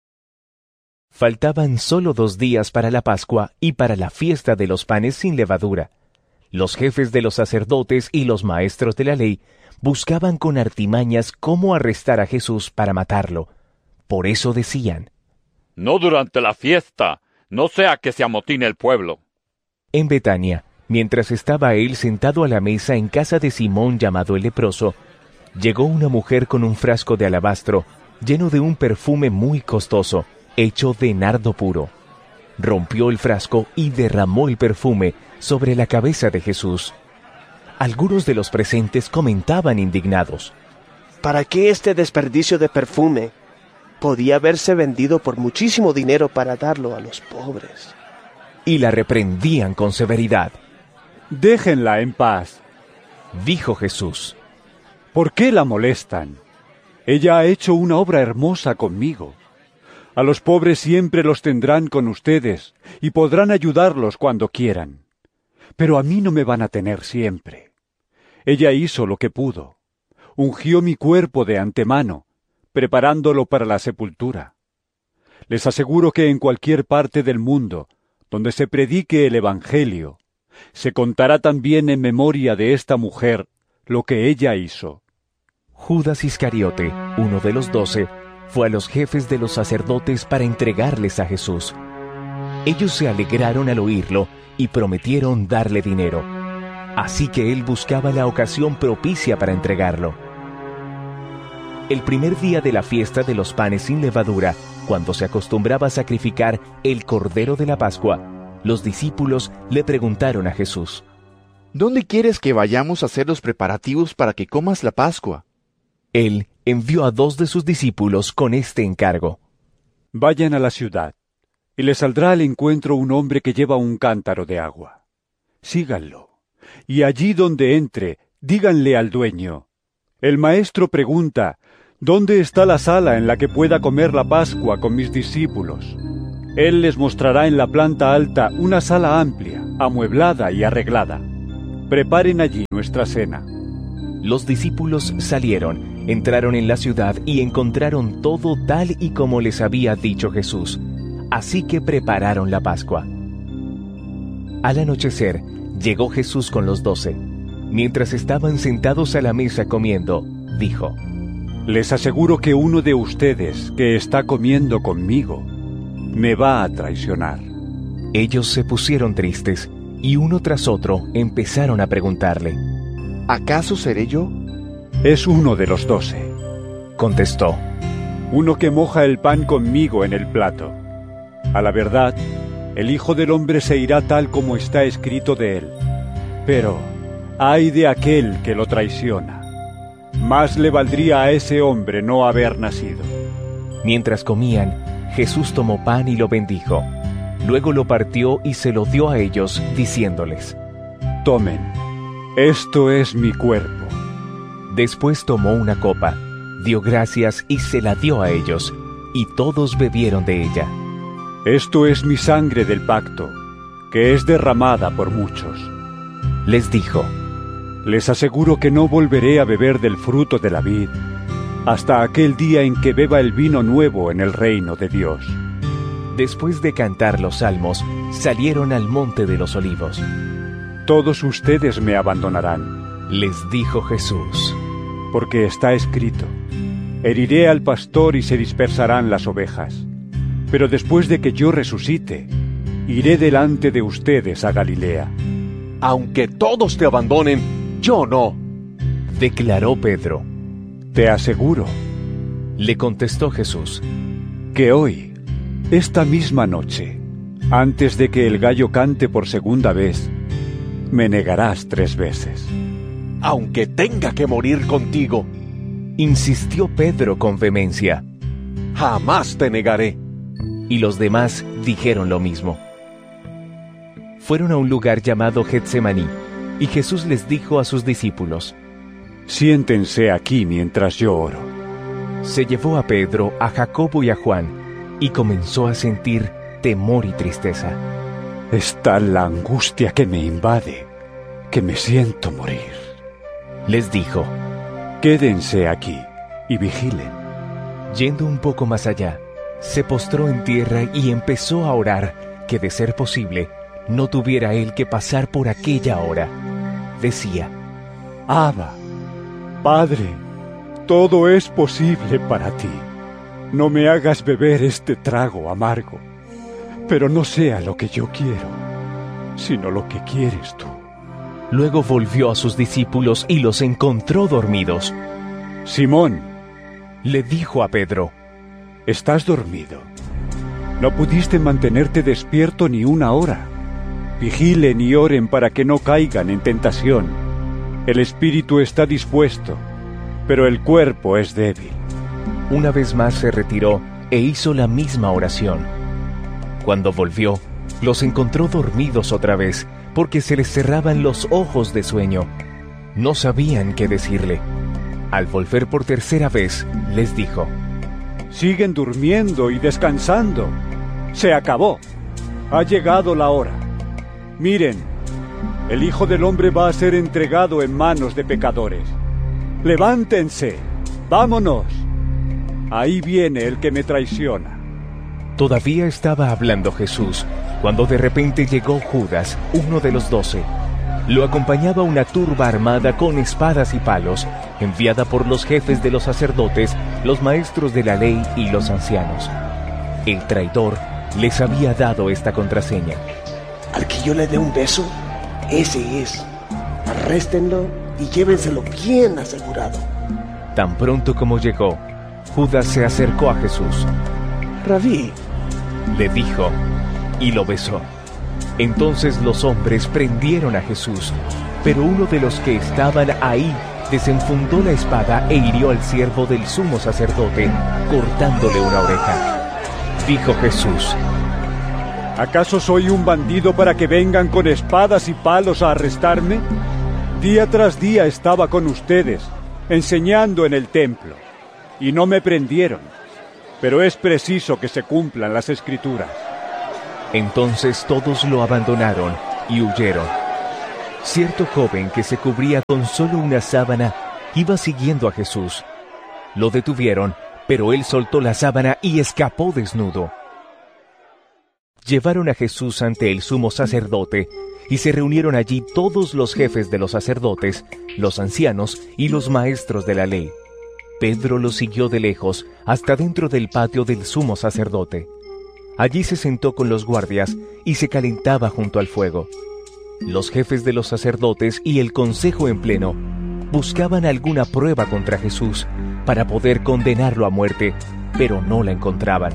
Faltaban solo dos días para la Pascua y para la fiesta de los panes sin levadura. Los jefes de los sacerdotes y los maestros de la ley buscaban con artimañas cómo arrestar a Jesús para matarlo. Por eso decían: «No durante la fiesta, no sea que se amotine el pueblo». En Betania, mientras estaba él sentado a la mesa en casa de Simón llamado el leproso, llegó una mujer con un frasco de alabastro lleno de un perfume muy costoso, hecho de nardo puro. Rompió el frasco y derramó el perfume sobre la cabeza de Jesús. Algunos de los presentes comentaban indignados: ¿para qué este desperdicio de perfume? Podía haberse vendido por muchísimo dinero para darlo a los pobres. Y la reprendían con severidad. «Déjenla en paz», dijo Jesús. «¿Por qué la molestan? Ella ha hecho una obra hermosa conmigo. A los pobres siempre los tendrán con ustedes y podrán ayudarlos cuando quieran. Pero a mí no me van a tener siempre. Ella hizo lo que pudo. Ungió mi cuerpo de antemano, preparándolo para la sepultura. Les aseguro que en cualquier parte del mundo donde se predique el Evangelio, se contará también en memoria de esta mujer lo que ella hizo». Judas Iscariote, uno de los doce, fue a los jefes de los sacerdotes para entregarles a Jesús. Ellos se alegraron al oírlo y prometieron darle dinero. Así que él buscaba la ocasión propicia para entregarlo. El primer día de la fiesta de los panes sin levadura, cuando se acostumbraba a sacrificar el cordero de la Pascua, los discípulos le preguntaron a Jesús: ¿dónde quieres que vayamos a hacer los preparativos para que comas la Pascua? Él envió a dos de sus discípulos con este encargo: vayan a la ciudad, y les saldrá al encuentro un hombre que lleva un cántaro de agua. Síganlo, y allí donde entre, díganle al dueño: el maestro pregunta, ¿dónde está la sala en la que pueda comer la Pascua con mis discípulos? Él les mostrará en la planta alta una sala amplia, amueblada y arreglada. Preparen allí nuestra cena. Los discípulos salieron, entraron en la ciudad y encontraron todo tal y como les había dicho Jesús. Así que prepararon la Pascua. Al anochecer, llegó Jesús con los doce. Mientras estaban sentados a la mesa comiendo, dijo: Les aseguro que uno de ustedes que está comiendo conmigo me va a traicionar. Ellos se pusieron tristes y uno tras otro empezaron a preguntarle: ¿Acaso seré yo? Es uno de los doce, contestó. Uno que moja el pan conmigo en el plato. A la verdad, el Hijo del Hombre se irá tal como está escrito de él. Pero ay de aquel que lo traiciona. Más le valdría a ese hombre no haber nacido. Mientras comían, Jesús tomó pan y lo bendijo. Luego lo partió y se lo dio a ellos, diciéndoles: Tomen, esto es mi cuerpo. Después tomó una copa, dio gracias y se la dio a ellos, y todos bebieron de ella. Esto es mi sangre del pacto, que es derramada por muchos. Les dijo: Les aseguro que no volveré a beber del fruto de la vid, hasta aquel día en que beba el vino nuevo en el reino de Dios. Después de cantar los salmos, salieron al monte de los olivos. Todos ustedes me abandonarán, les dijo Jesús, porque está escrito: heriré al pastor y se dispersarán las ovejas. Pero después de que yo resucite, iré delante de ustedes a Galilea. Aunque todos te abandonen, yo no, declaró Pedro. Te aseguro, le contestó Jesús, que hoy, esta misma noche, antes de que el gallo cante por segunda vez, me negarás tres veces. Aunque tenga que morir contigo, insistió Pedro con vehemencia, jamás te negaré. Y los demás dijeron lo mismo. Fueron a un lugar llamado Getsemaní, y Jesús les dijo a sus discípulos: Siéntense aquí mientras yo oro. Se llevó a Pedro, a Jacobo y a Juan, y comenzó a sentir temor y tristeza. Es tal la angustia que me invade, que me siento morir. Les dijo: Quédense aquí y vigilen. Yendo un poco más allá, se postró en tierra y empezó a orar que, de ser posible, no tuviera él que pasar por aquella hora. Decía: Abba, Padre, todo es posible para ti. No me hagas beber este trago amargo, pero no sea lo que yo quiero, sino lo que quieres tú. Luego volvió a sus discípulos y los encontró dormidos. Simón, le dijo a Pedro: ¿estás dormido? ¿No pudiste mantenerte despierto ni una hora? Vigilen y oren para que no caigan en tentación. El espíritu está dispuesto, pero el cuerpo es débil. Una vez más se retiró e hizo la misma oración. Cuando volvió, los encontró dormidos otra vez, porque se les cerraban los ojos de sueño. No sabían qué decirle. Al volver por tercera vez, les dijo: Siguen durmiendo y descansando. Se acabó. Ha llegado la hora. Miren, el Hijo del Hombre va a ser entregado en manos de pecadores. Levántense, vámonos. Ahí viene el que me traiciona. Todavía estaba hablando Jesús, cuando de repente llegó Judas, uno de los doce. Lo acompañaba una turba armada con espadas y palos, enviada por los jefes de los sacerdotes, los maestros de la ley y los ancianos. El traidor les había dado esta contraseña: al que yo le dé un beso, ese es. Arréstenlo y llévenselo bien asegurado. Tan pronto como llegó, Judas se acercó a Jesús. Rabí, le dijo, y lo besó. Entonces los hombres prendieron a Jesús, pero uno de los que estaban ahí desenfundó la espada e hirió al siervo del sumo sacerdote, cortándole una oreja. Dijo Jesús: ¿acaso soy un bandido para que vengan con espadas y palos a arrestarme? Día tras día estaba con ustedes, enseñando en el templo, y no me prendieron. Pero es preciso que se cumplan las Escrituras. Entonces todos lo abandonaron y huyeron. Cierto joven que se cubría con solo una sábana iba siguiendo a Jesús. Lo detuvieron, pero él soltó la sábana y escapó desnudo. Llevaron a Jesús ante el sumo sacerdote y se reunieron allí todos los jefes de los sacerdotes, los ancianos y los maestros de la ley. Pedro lo siguió de lejos hasta dentro del patio del sumo sacerdote. Allí se sentó con los guardias y se calentaba junto al fuego. Los jefes de los sacerdotes y el consejo en pleno buscaban alguna prueba contra Jesús para poder condenarlo a muerte, pero no la encontraban.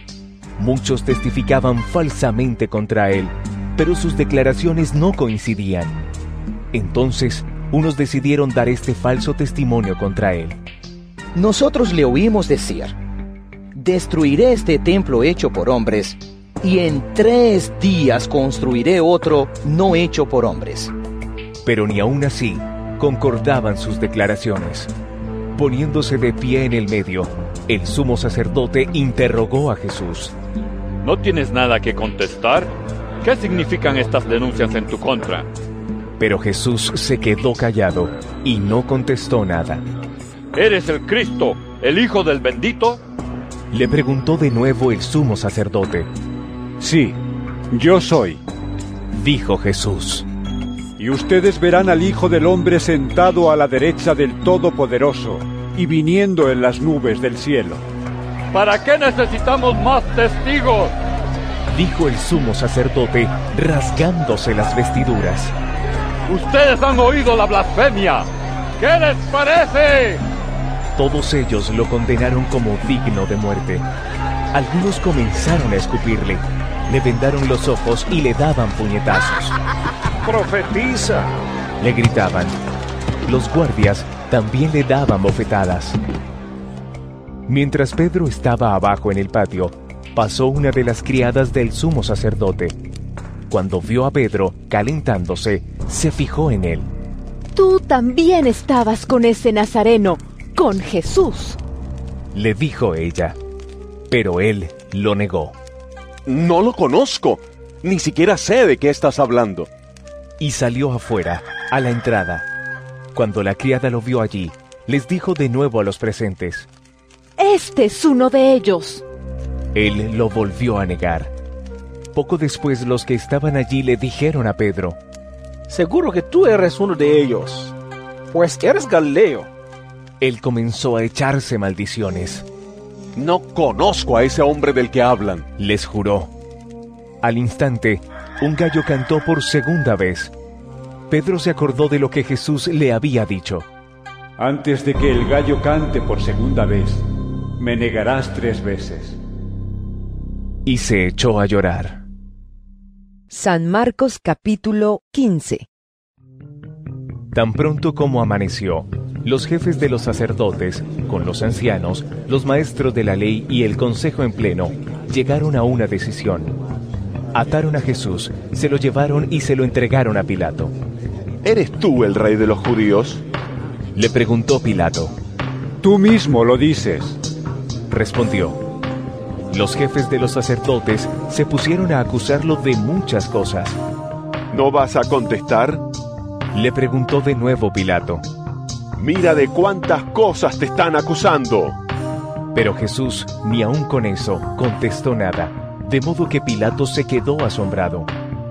Muchos testificaban falsamente contra él, pero sus declaraciones no coincidían. Entonces, unos decidieron dar este falso testimonio contra él. Nosotros le oímos decir: destruiré este templo hecho por hombres, y en tres días construiré otro no hecho por hombres. Pero ni aun así concordaban sus declaraciones. Poniéndose de pie en el medio, el sumo sacerdote interrogó a Jesús. ¿No tienes nada que contestar? ¿Qué significan estas denuncias en tu contra? Pero Jesús se quedó callado y no contestó nada. ¿Eres el Cristo, el Hijo del Bendito? Le preguntó de nuevo el sumo sacerdote. Sí, yo soy, dijo Jesús. Y ustedes verán al Hijo del Hombre sentado a la derecha del Todopoderoso y viniendo en las nubes del cielo. ¿Para qué necesitamos más testigos?, dijo el sumo sacerdote, rasgándose las vestiduras. ¡Ustedes han oído la blasfemia! ¿Qué les parece? Todos ellos lo condenaron como digno de muerte. Algunos comenzaron a escupirle, le vendaron los ojos y le daban puñetazos. ¡Profetiza!, le gritaban. Los guardias también le daban bofetadas. Mientras Pedro estaba abajo en el patio, pasó una de las criadas del sumo sacerdote. Cuando vio a Pedro calentándose, se fijó en él. Tú también estabas con ese nazareno, con Jesús, le dijo ella, pero él lo negó. No lo conozco, ni siquiera sé de qué estás hablando. Y salió afuera, a la entrada. Cuando la criada lo vio allí, les dijo de nuevo a los presentes: este es uno de ellos. Él lo volvió a negar. Poco después los que estaban allí le dijeron a Pedro: seguro que tú eres uno de ellos, pues eres Galileo. Él comenzó a echarse maldiciones. No conozco a ese hombre del que hablan, les juró. Al instante, un gallo cantó por segunda vez. Pedro se acordó de lo que Jesús le había dicho. Antes de que el gallo cante por segunda vez, me negarás tres veces. Y se echó a llorar. San Marcos capítulo quince. Tan pronto como amaneció, los jefes de los sacerdotes, con los ancianos, los maestros de la ley y el consejo en pleno, llegaron a una decisión. Ataron a Jesús, se lo llevaron y se lo entregaron a Pilato. ¿Eres tú el rey de los judíos?, le preguntó Pilato. Tú mismo lo dices, respondió. Los jefes de los sacerdotes se pusieron a acusarlo de muchas cosas. ¿No vas a contestar?, le preguntó de nuevo Pilato. Mira de cuántas cosas te están acusando. Pero Jesús, ni aun con eso, contestó nada, de modo que Pilato se quedó asombrado.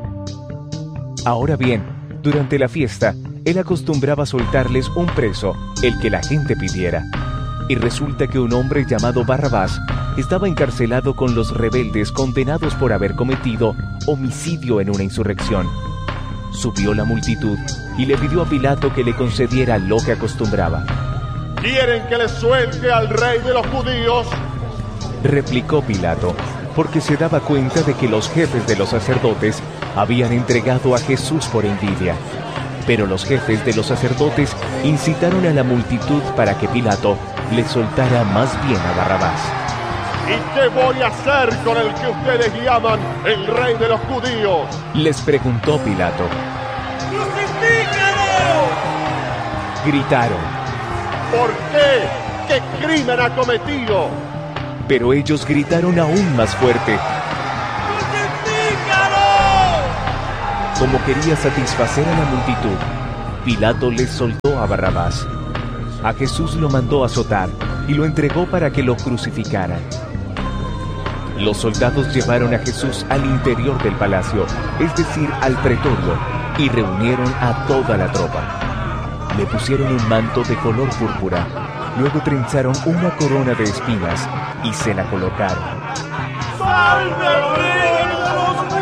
Ahora bien, durante la fiesta, él acostumbraba soltarles un preso, el que la gente pidiera. Y resulta que un hombre llamado Barrabás estaba encarcelado con los rebeldes condenados por haber cometido homicidio en una insurrección. Subió la multitud y le pidió a Pilato que le concediera lo que acostumbraba. ¿Quieren que les suelte al rey de los judíos?, replicó Pilato, porque se daba cuenta de que los jefes de los sacerdotes habían entregado a Jesús por envidia. Pero los jefes de los sacerdotes incitaron a la multitud para que Pilato le soltara más bien a Barrabás. ¿Y qué voy a hacer con el que ustedes llaman el rey de los judíos?, les preguntó Pilato. ¡Crucifícalo!, gritaron. ¿Por qué? ¿Qué crimen ha cometido? Pero ellos gritaron aún más fuerte. como quería satisfacer a la multitud, Pilato les soltó a Barrabás. A Jesús lo mandó azotar y lo entregó para que lo crucificaran. Los soldados llevaron a Jesús al interior del palacio, es decir, al pretorio, y reunieron a toda la tropa. Le pusieron un manto de color púrpura, luego trenzaron una corona de espinas y se la colocaron. ¡Salve el rey de los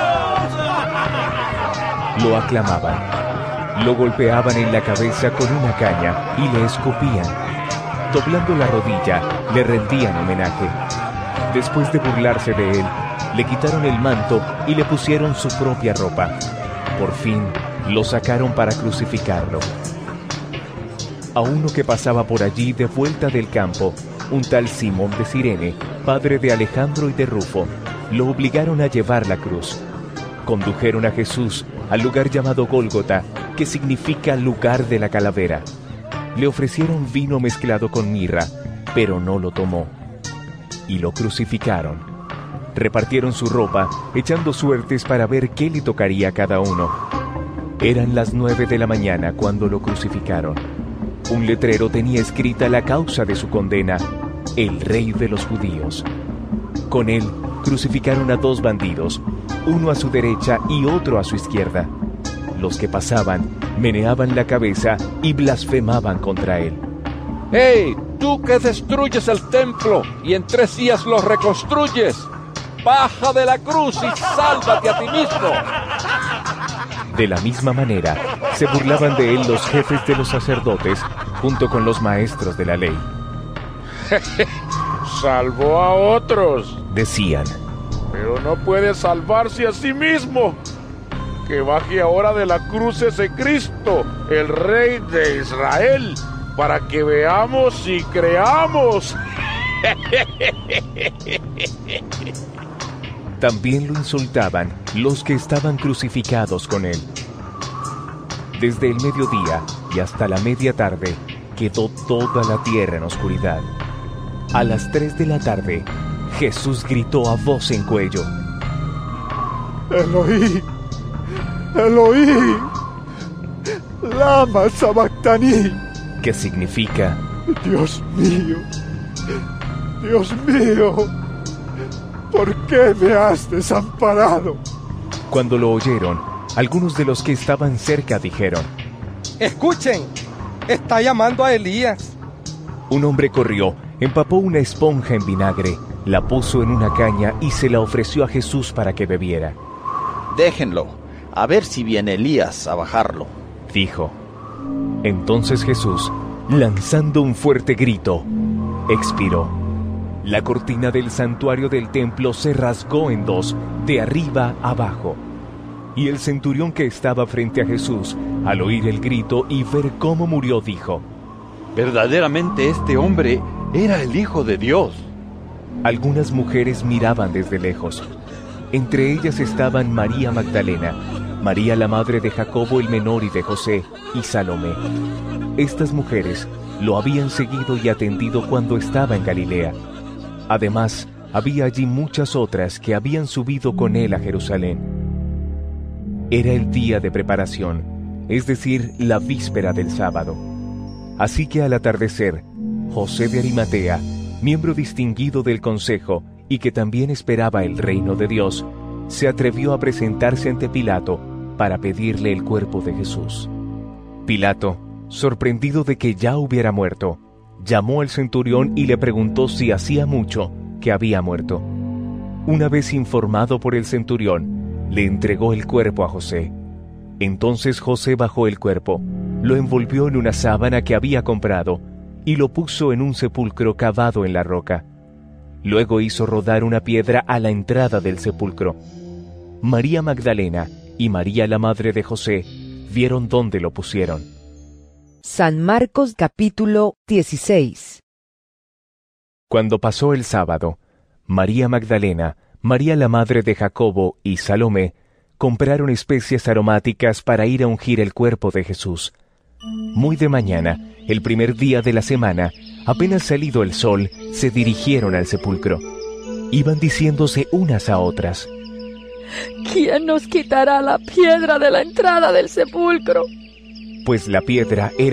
míos! Lo aclamaban, lo golpeaban en la cabeza con una caña y le escupían. Doblando la rodilla, le rendían homenaje. Después de burlarse de él, le quitaron el manto y le pusieron su propia ropa. Por fin, lo sacaron para crucificarlo. A uno que pasaba por allí de vuelta del campo, un tal Simón de Cirene, padre de Alejandro y de Rufo, lo obligaron a llevar la cruz. Condujeron a Jesús al lugar llamado Gólgota, que significa lugar de la calavera. Le ofrecieron vino mezclado con mirra, pero no lo tomó. Y lo crucificaron. Repartieron su ropa, echando suertes para ver qué le tocaría a cada uno. Eran las nueve de la mañana cuando lo crucificaron. Un letrero tenía escrita la causa de su condena: el rey de los judíos. Con él crucificaron a dos bandidos, uno a su derecha y otro a su izquierda. Los que pasaban meneaban la cabeza y blasfemaban contra él. ¡Hey, tú que destruyes el templo y en tres días lo reconstruyes! ¡Baja de la cruz y sálvate a ti mismo! De la misma manera, se burlaban de él los jefes de los sacerdotes, junto con los maestros de la ley. Salvó a otros, decían, pero no puede salvarse a sí mismo. Que baje ahora de la cruz ese Cristo, el Rey de Israel, para que veamos y creamos. También lo insultaban los que estaban crucificados con él. Desde el mediodía y hasta la media tarde quedó toda la tierra en oscuridad. A las tres de la tarde, Jesús gritó a voz en cuello: Eloí, Eloí, lama sabactani, que significa: Dios mío, Dios mío, ¿por qué me has desamparado? Cuando lo oyeron, algunos de los que estaban cerca dijeron: Escuchen, está llamando a Elías. Un hombre corrió, empapó una esponja en vinagre, la puso en una caña y se la ofreció a Jesús para que bebiera. Déjenlo, a ver si viene Elías a bajarlo, dijo. Entonces Jesús, lanzando un fuerte grito, expiró. La cortina del santuario del templo se rasgó en dos, de arriba abajo. Y el centurión que estaba frente a Jesús, al oír el grito y ver cómo murió, dijo: verdaderamente este hombre era el Hijo de Dios. Algunas mujeres miraban desde lejos. Entre ellas estaban María Magdalena, María la madre de Jacobo el menor y de José, y Salomé. Estas mujeres lo habían seguido y atendido cuando estaba en Galilea. Además, había allí muchas otras que habían subido con él a Jerusalén. Era el día de preparación, es decir, la víspera del sábado. Así que al atardecer, José de Arimatea, miembro distinguido del consejo y que también esperaba el reino de Dios, se atrevió a presentarse ante Pilato para pedirle el cuerpo de Jesús. Pilato, sorprendido de que ya hubiera muerto, llamó al centurión y le preguntó si hacía mucho que había muerto. Una vez informado por el centurión, le entregó el cuerpo a José. Entonces José bajó el cuerpo, lo envolvió en una sábana que había comprado y lo puso en un sepulcro cavado en la roca. Luego hizo rodar una piedra a la entrada del sepulcro. María Magdalena y María la madre de José vieron dónde lo pusieron. San Marcos capítulo dieciséis. Cuando pasó el sábado, María Magdalena, María la madre de Jacobo y Salomé compraron especias aromáticas para ir a ungir el cuerpo de Jesús. Muy de mañana, el primer día de la semana, apenas salido el sol, se dirigieron al sepulcro. Iban diciéndose unas a otras: ¿quién nos quitará la piedra de la entrada del sepulcro? Pues la piedra era